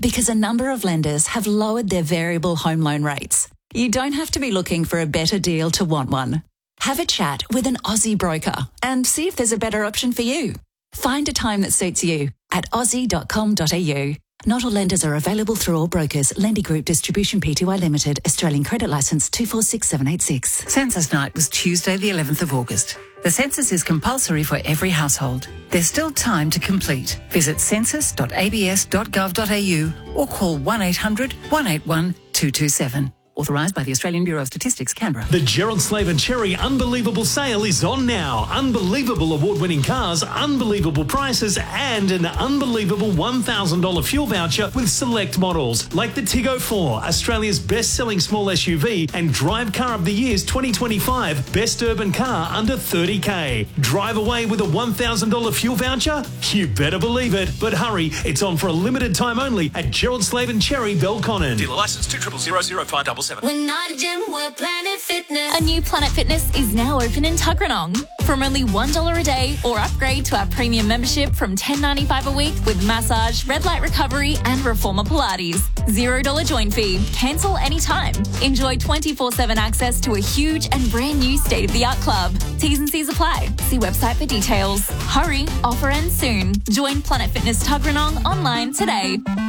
because a number of lenders have lowered their variable home loan rates. You don't have to be looking for a better deal to want one. Have a chat with an Aussie broker and see if there's a better option for you. Find a time that suits you at aussie.com.au. Not all lenders are available through all brokers. Lendy Group Distribution Pty Limited, Australian Credit Licence 246786. Census night was Tuesday the 11th of August. The census is compulsory for every household. There's still time to complete. Visit census.abs.gov.au or call 1800 181 227. Authorised by the Australian Bureau of Statistics, Canberra. The Gerald Slaven Cherry Unbelievable Sale is on now. Unbelievable award-winning cars, unbelievable prices, and an unbelievable $1,000 fuel voucher with select models like the Tiggo 4, Australia's best-selling small SUV, and Drive Car of the Year's 2025 Best Urban Car under $30K. Drive away with a $1,000 fuel voucher? You better believe it. But hurry, it's on for a limited time only at Gerald Slaven Cherry, Belconnen. Dealer licence 2000577. We're not a gym, we're Planet Fitness. A new Planet Fitness is now open in Tuggeranong. From only $1 a day or upgrade to our premium membership from $10.95 a week with massage, red light recovery and reformer Pilates. $0 join fee. Cancel anytime. Enjoy 24/7 access to a huge and brand new state-of-the-art club. T's and C's apply. See website for details. Hurry, offer ends soon. Join Planet Fitness Tuggeranong online today.